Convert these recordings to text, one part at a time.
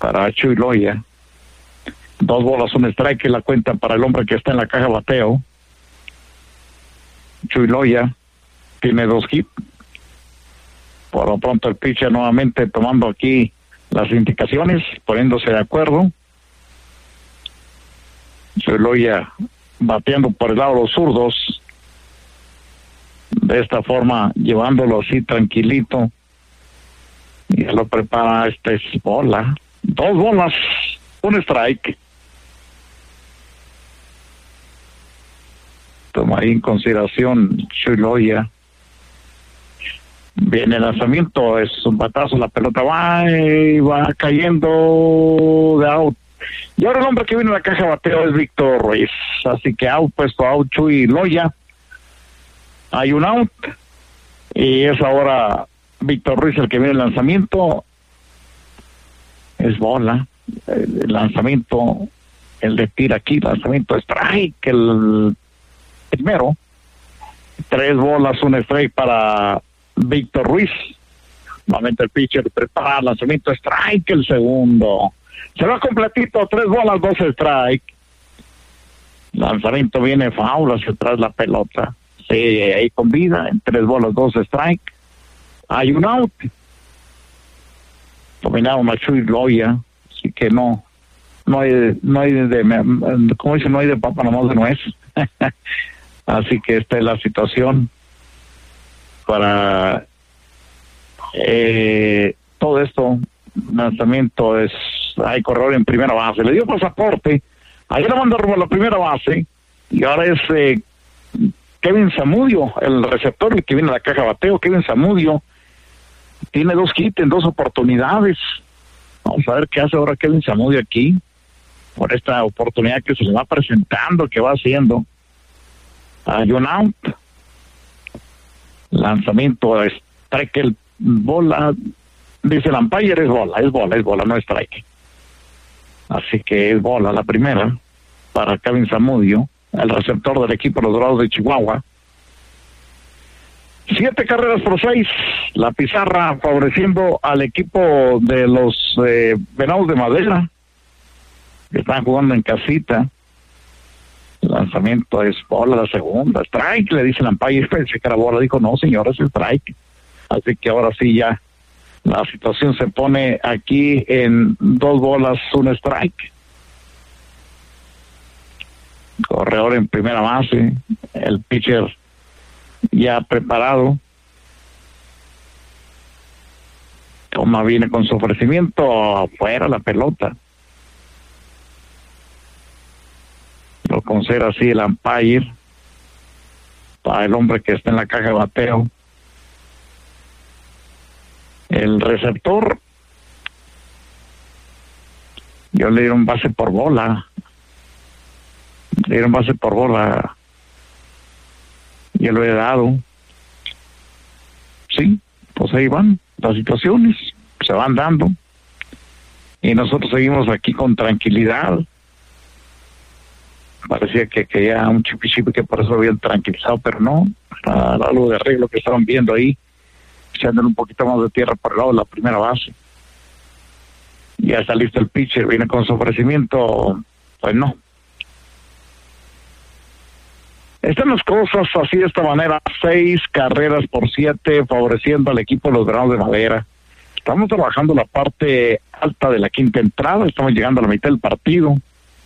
para Chuy Loya. 2 bolas, un strike, la cuenta para el hombre que está en la caja de bateo. Chuy Loya tiene 2 hits. Por lo pronto el pitcher nuevamente tomando aquí las indicaciones, poniéndose de acuerdo. Chuy Loya bateando por el lado de los zurdos. De esta forma, llevándolo así tranquilito. Y ya lo prepara, esta es bola. 2 bolas, un strike. Toma ahí en consideración Chuy Loya. Viene el lanzamiento, es un batazo, la pelota va cayendo de out. Y ahora el hombre que viene a la caja de bateo es Víctor Ruiz. Así que out, puesto out Chuy Loya. Hay un out. Y es ahora Víctor Ruiz el que viene el lanzamiento. Es bola. El lanzamiento, el de tira aquí, lanzamiento strike, el primero. 3 bolas, un strike para Víctor Ruiz. Nuevamente el pitcher prepara el lanzamiento strike, el segundo. Se va completito, 3 bolas, 2 strike. Lanzamiento viene foul hacia atrás la pelota. Sí, ahí con vida, en 3 bolas, 2 strike. Hay un out. Dominaron a Chuy Loya, así que no hay de, como dice, no hay de papa nomás de nuez. Así que esta es la situación para todo esto. Lanzamiento es, hay corredor en primera base, le dio pasaporte, ahí la manda rumbo a la primera base, y ahora es Kevin Zamudio, el receptor, el que viene a la caja de bateo. Kevin Zamudio tiene 2 hits en 2 oportunidades. Vamos a ver qué hace ahora Kevin Zamudio aquí, por esta oportunidad que se le va presentando, que va haciendo. Hay un out. Lanzamiento, strike, el bola, dice el umpire, es bola, no strike. Así que es bola la primera para Kevin Zamudio, el receptor del equipo de los Dorados de Chihuahua. 7 carreras por 6, la pizarra favoreciendo al equipo de los Venados de Madera, que están jugando en casita. El lanzamiento es bola, la segunda, strike, le dice el umpire. Pensé que era bola, dijo no señor, es strike. Así que ahora sí ya la situación se pone aquí en 2 bolas, un strike. Corredor en primera base, el pitcher ya preparado. Toma, viene con su ofrecimiento, afuera la pelota. Lo considera así el umpire para el hombre que está en la caja de bateo. El receptor, yo le dieron base por bola. Yo lo he dado. Sí, pues ahí van las situaciones, se van dando. Y nosotros seguimos aquí con tranquilidad. Parecía que ya un chipi que por eso lo habían tranquilizado, pero no. Algo de arreglo que estaban viendo ahí, echándole un poquito más de tierra por el lado de la primera base. Ya está listo el pitcher, viene con su ofrecimiento, pues no. Están las cosas así de esta manera, 6 carreras por 7, favoreciendo al equipo de los Venados de Madera. Estamos trabajando la parte alta de la quinta entrada, estamos llegando a la mitad del partido.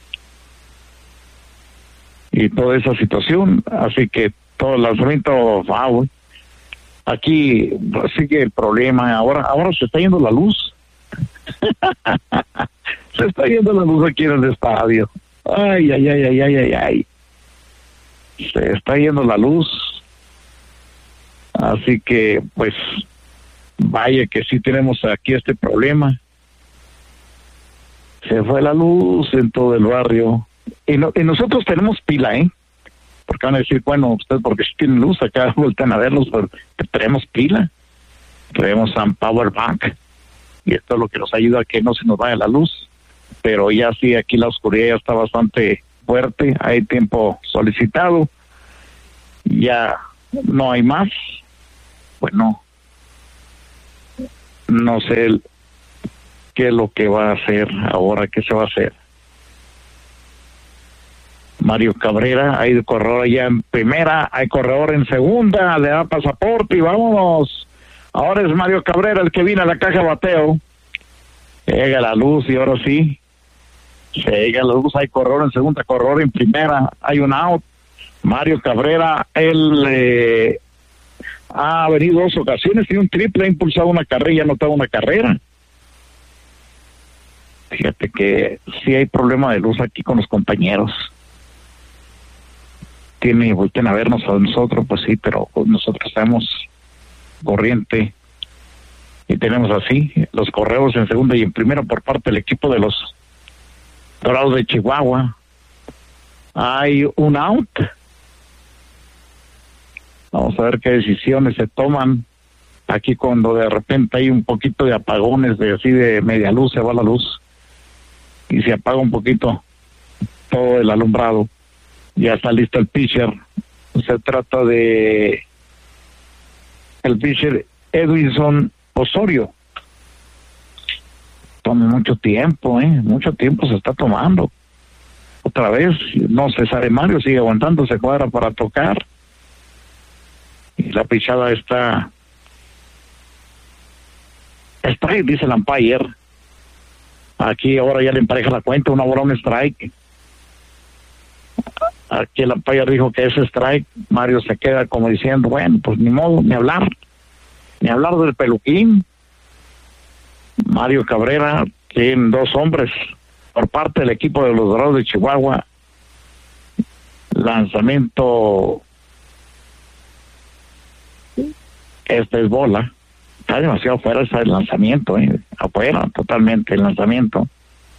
Y toda esa situación, así que todo el lanzamiento foul. Aquí sigue el problema, ahora se está yendo la luz. Se está yendo la luz aquí en el estadio. Ay. Se está yendo la luz. Así que, pues, vaya que sí tenemos aquí este problema. Se fue la luz en todo el barrio. Y nosotros tenemos pila, porque van a decir, bueno, ustedes porque sí tienen luz, acá voltean a verlos, pero tenemos pila. Tenemos un power bank. Y esto es lo que nos ayuda a que no se nos vaya la luz. Pero ya sí, aquí la oscuridad ya está bastante fuerte, hay tiempo solicitado, ya no hay más. Bueno, no sé qué es lo que va a hacer ahora, qué se va a hacer. Mario Cabrera, hay corredor ya en primera, hay corredor en segunda, le da pasaporte y vámonos. Ahora es Mario Cabrera el que viene a la caja de bateo. Llega la luz y ahora sí, se llega la luz, hay corredor en segunda, corredor en primera, hay un out. Mario Cabrera, él ha venido 2 ocasiones, tiene un triple, ha impulsado una carrera y ha anotado una carrera. Fíjate que sí hay problema de luz aquí con los compañeros. Vuelten a vernos a nosotros, pues sí, pero nosotros tenemos corriente y tenemos así los correos en segunda y en primera por parte del equipo de los Dorados de Chihuahua. Hay un out. Vamos a ver qué decisiones se toman aquí cuando de repente hay un poquito de apagones, de así de media luz, se va la luz y se apaga un poquito todo el alumbrado. Ya está listo el pitcher. Se trata de el pitcher Edwinson Osorio. Toma mucho tiempo se está tomando. Otra vez, no se sabe, Mario sigue aguantando, se cuadra para tocar. Y la pichada está strike, dice el umpire. Aquí ahora ya le empareja la cuenta, una bola, un strike. Aquí el umpire dijo que es strike. Mario se queda como diciendo, bueno, pues ni modo, ni hablar del peluquín. Mario Cabrera tiene 2 hombres por parte del equipo de los Dorados de Chihuahua. Lanzamiento, este es bola. Está demasiado fuera ese lanzamiento, afuera totalmente el lanzamiento.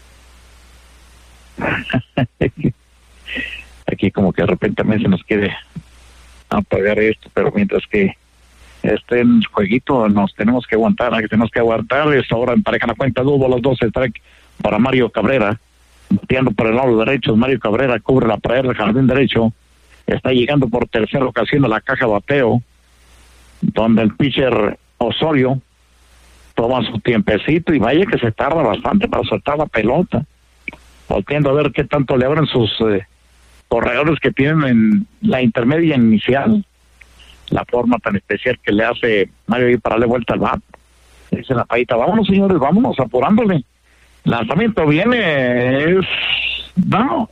Aquí como que de repente también se nos quiere apagar esto, pero mientras que esté en jueguito nos tenemos que aguantar. Es ahora empareja la cuenta, 2 bolas, 2 strike para Mario Cabrera, bateando por el lado derecho. Mario Cabrera cubre la pared del jardín derecho, está llegando por tercera ocasión a la caja de bateo, donde el pitcher Osorio toma su tiempecito y vaya que se tarda bastante para soltar la pelota, volviendo a ver qué tanto le abren sus corredores que tienen en la intermedia inicial, la forma tan especial que le hace Mario ir para darle vuelta al bat. Dice la paita, vámonos señores, vámonos, apurándole. Lanzamiento viene, no.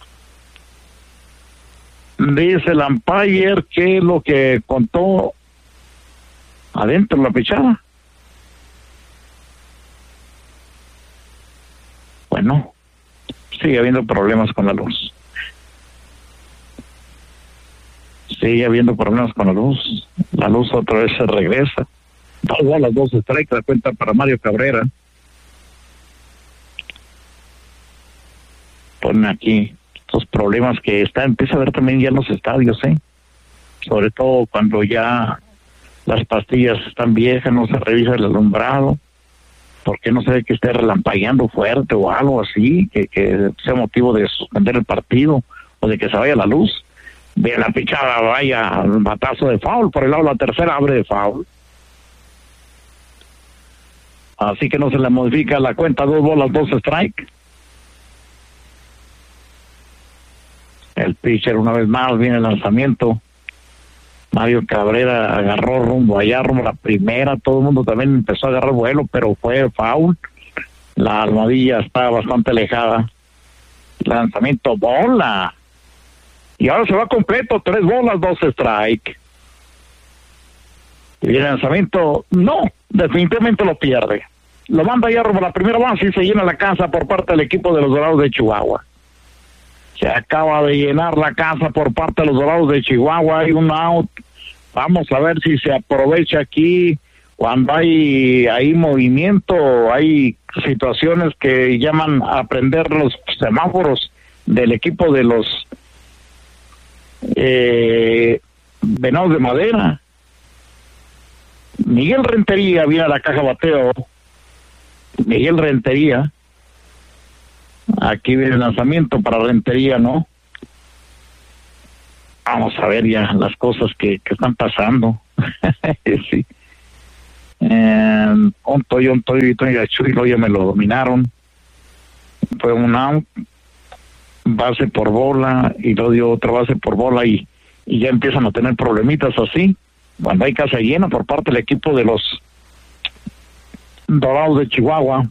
Dice el umpire que es lo que contó adentro la pichada. Bueno, sigue habiendo problemas con la luz. Sigue habiendo problemas con la luz. La luz otra vez se regresa. 2 bolas, 2 strikes, la cuenta para Mario Cabrera. Ponen aquí estos problemas que empieza a ver también ya en los estadios, sobre todo cuando ya las pastillas están viejas, no se revisa el alumbrado, porque no se ve que esté relampagueando fuerte o algo así, que sea motivo de suspender el partido o de que se vaya la luz. Ve la pichada, vaya al batazo de foul, por el lado de la tercera abre de foul. Así que no se le modifica la cuenta, 2 bolas, 2 strike. El pitcher una vez más, viene el lanzamiento. Mario Cabrera agarró rumbo allá, rumbo a la primera, todo el mundo también empezó a agarrar vuelo, pero fue foul. La almohadilla está bastante alejada. Lanzamiento, bola. Y ahora se va completo, 3 bolas, 2 strike. Y el lanzamiento, no, definitivamente lo pierde. Lo manda ya rumbo a la primera base y se llena la casa por parte del equipo de los Dorados de Chihuahua. Se acaba de llenar la casa por parte de los Dorados de Chihuahua. Hay un out. Vamos a ver si se aprovecha aquí cuando hay movimiento. Hay situaciones que llaman a prender los semáforos del equipo de los Venados de Madera. Miguel Rentería viene a la caja bateo. Miguel Rentería. Aquí viene el lanzamiento para Rentería, ¿no? Vamos a ver ya las cosas que están pasando. Sí. un Toyo y Chuy Loya me lo dominaron. Fue un out, base por bola, y luego dio otra base por bola, y ya empiezan a tener problemitas así, cuando hay casa llena por parte del equipo de los Dorados de Chihuahua.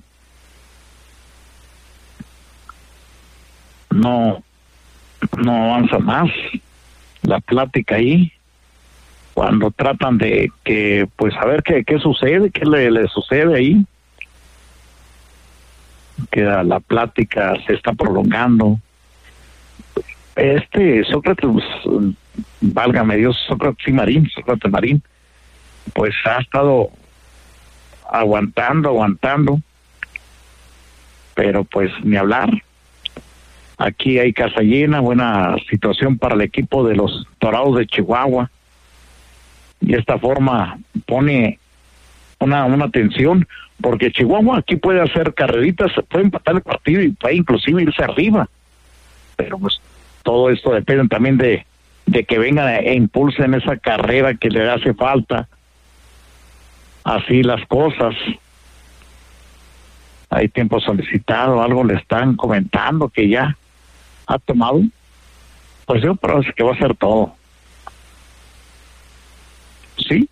No avanza más la plática ahí, cuando tratan de que, pues, a ver qué sucede, qué le sucede ahí, que la plática se está prolongando. Sócrates, válgame Dios, Sócrates Marín, pues ha estado aguantando, pero pues ni hablar. Aquí hay casa llena, buena situación para el equipo de los Dorados de Chihuahua, y esta forma pone una tensión, porque Chihuahua aquí puede hacer carreritas, puede empatar el partido y puede inclusive irse arriba, pero pues todo esto depende también de que vengan e impulsen esa carrera que le hace falta. Así las cosas. Hay tiempo solicitado, algo le están comentando que ya ha tomado. Pues yo parece que va a ser todo. ¿Sí?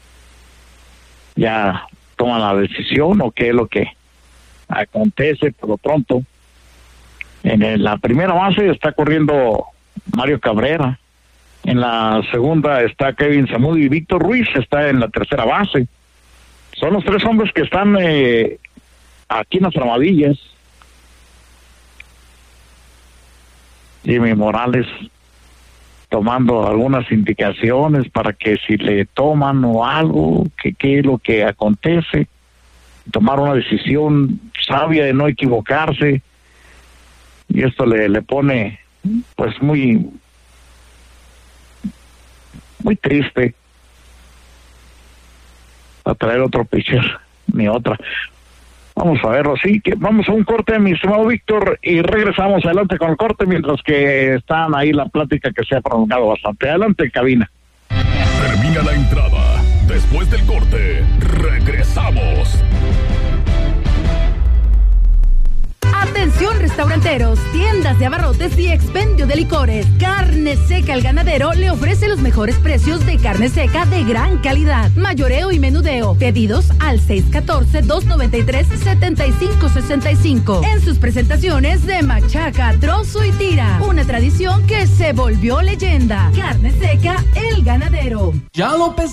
Ya toma la decisión, o qué es lo que acontece por lo pronto. En la primera base está corriendo Mario Cabrera. En la segunda está Kevin Zamudio, y Víctor Ruiz está en la tercera base. Son los tres hombres que están aquí en las armadillas. Jimmy Morales tomando algunas indicaciones para que si le toman o algo, que qué es lo que acontece, tomar una decisión sabia de no equivocarse, y esto le pone pues muy triste a traer otro pitcher, ni otra. Vamos a verlo, sí, que vamos a un corte, mi estimado Víctor, y regresamos adelante con el corte, mientras que están ahí la plática que se ha prolongado bastante. Adelante, cabina. Termina la entrada. Después del corte, regresamos. Atención restauranteros, tiendas de abarrotes y expendio de licores. Carne Seca El Ganadero le ofrece los mejores precios de carne seca de gran calidad. Mayoreo y menudeo. Pedidos al 614-293-7565. En sus presentaciones de machaca, trozo y tira. Una tradición que se volvió leyenda. Carne Seca El Ganadero. Ya López